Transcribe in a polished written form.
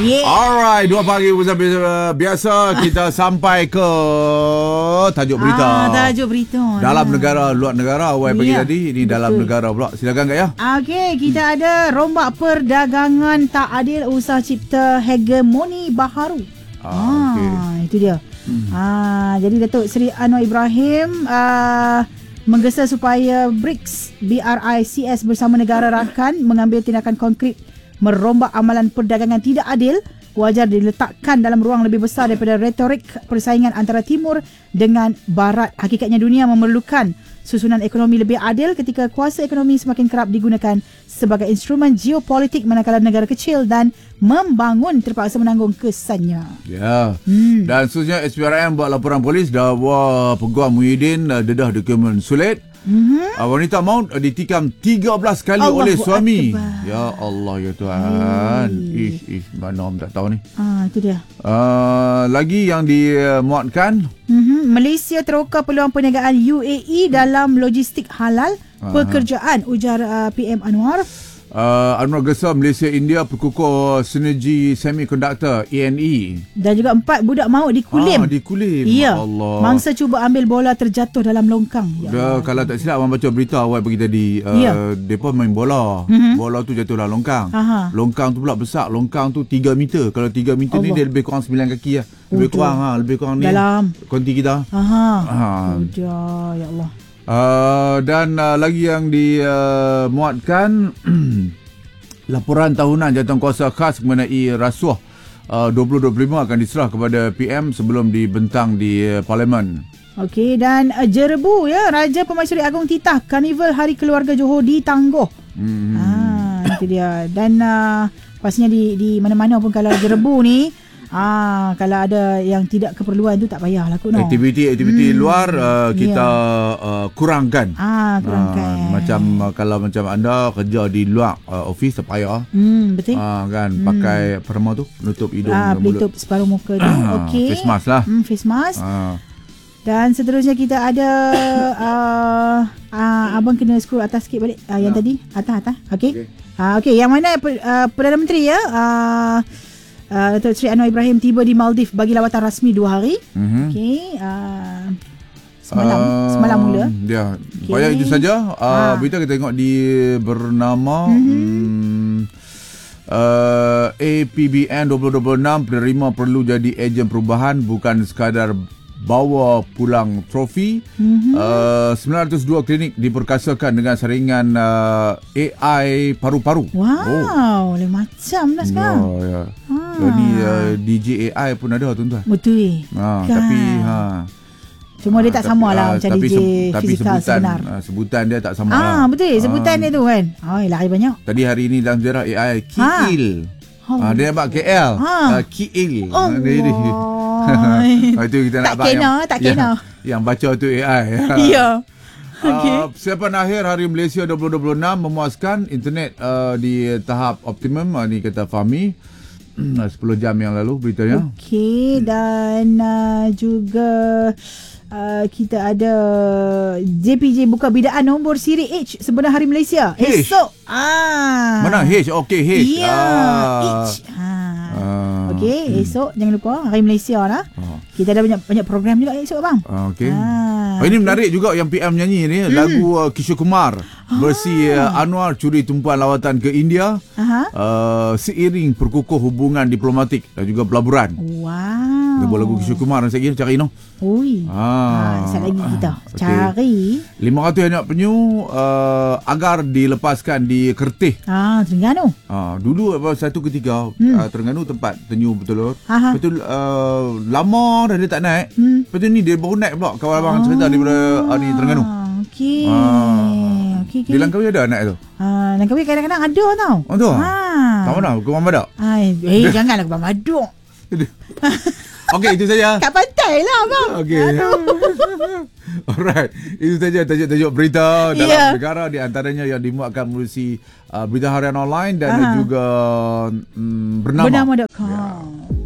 Yeah. Alright, 2 pagi bersama biasa kita sampai ke tajuk berita. Tajuk berita. Dalam negara, luar negara. Awal pagi tadi, ini dalam negara pula. Silakan Kak ya. Okey, kita ada rombak perdagangan tak adil usaha cipta hegemoni baharu. Okay. Itu dia. Jadi Datuk Seri Anwar Ibrahim menggesa supaya BRICS bersama negara rakan mengambil tindakan konkret merombak amalan perdagangan tidak adil, wajar diletakkan dalam ruang lebih besar daripada retorik persaingan antara timur dengan barat. Hakikatnya dunia memerlukan susunan ekonomi lebih adil ketika kuasa ekonomi semakin kerap digunakan sebagai instrumen geopolitik manakala negara kecil dan membangun terpaksa menanggung kesannya. Ya. Dan seterusnya SPRM buat laporan polis dakwa Peguam Muhyiddin dedah dokumen sulit. Wanita maut ditikam 13 kali oleh suami. Akbar. Ya Allah ya Tuhan. Mana tak tahu ni. Itu dia. Lagi yang dimuatkan. Malaysia terokar peluang perniagaan UAE dalam logistik halal pekerjaan, ujar PM Anwar. Anwar gesa Malaysia India perkukuh sinergi semikonduktor ENE. Dan juga 4 budak maut di Kulim. Di Kulim. Ya. Allah. Mangsa cuba ambil bola terjatuh dalam longkang. Ya. Kalau tak silap abang baca berita awal pagi tadi, depa main bola. Bola tu jatuh dalam longkang. Longkang tu pula besar. Longkang tu 3 meter. Kalau 3 meter ni dia lebih kurang 9 kaki lah. Lebih kurang ni. Dalam konti kita. Udah, ya Allah. Dan lagi yang dimuatkan laporan tahunan jawatankuasa khas mengenai rasuah 2025 akan diserah kepada PM sebelum dibentang di Parlimen. Okey, dan Jerebu ya, Raja Pemaisuri Agung titah Karnival Hari Keluarga Johor ditangguh. Itu dia. Dan pastinya di mana-mana pun kalau Jerebu ni kalau ada yang tidak keperluan tu tak payahlah kot. Aktiviti luar kita kurangkan. Kurangkan. Kalau macam anda kerja di luar office tak payah. Betul. Kan pakai perma tu menutup hidung dan mulut. Tutup separuh muka tu. Okey. Face mask lah. Face mask. Dan seterusnya kita ada abang kena scroll atas sikit balik yang tadi. Atas. Okey. Okey, yang mana Perdana Menteri ya Datuk Seri Anwar Ibrahim tiba di Maldives bagi lawatan rasmi 2 hari. Okey. Semalam mula. Ya. Banyak itu saja. Berita kita tengok di bernama APBN 2026 penerima perlu jadi ejen perubahan bukan sekadar bawa pulang trofi. 902 klinik diperkasakan dengan saringan AI paru-paru. Wow, lain macam dah sekarang. Ya. Jadi DJI pun ada tuan-tuan. Betul. Kan. Tapi cuma dia tak sama lah macam tapi DJ fizikal sebenar. Sebutan dia tak sama lah. Betul. Sebutan dia tu kan. Lari banyak. Tadi hari ni dalam sejarah AI KIL. Dia nampak KL. KIL. Itu kita nak tak kena. Yang baca tu AI. Ya. Persiapan akhir Hari Malaysia 2026 memuaskan internet di tahap optimum. Ni kata Fahmi 10 jam yang lalu beritanya. Okey, dan juga kita ada JPJ buka bidaan nombor siri H sebenar Hari Malaysia esok. Mana H? Okey, H. Ya, H. Okey, esok jangan lupa Hari Malaysia lah. Kita ada banyak program juga esok bang. Okey. Ini menarik juga yang PM nyanyi ni lagu Kishore Kumar versi Anwar curi tumpuan lawatan ke India. Seiring perkukuh hubungan diplomatik dan juga pelaburan. Wow. Kita buat lagu Kishore Kumar sekejap lagi cari no. Sekejap lagi kita cari 500 anak penyu agar dilepaskan di Kertih. Terengganu. Dulu satu ketika Terengganu tempat penyu betul. Betul lama dah dia tak naik. Lepas ni dia baru naik pula. Kawan abang cerita daripada ni Terengganu. Okey. Di Langkawi ada anak tu? Langkawi kadang-kadang ada tau. Tu? Kat mana? Ke Mama Badak? Janganlah ke Mama Badak. Okey, itu saja. Kat pantai lah bang. Okey. Alright. Itu saja tajuk berita dalam negara, di antaranya yang dimuatkan melalui berita harian online dan juga bernama. Bernama.com.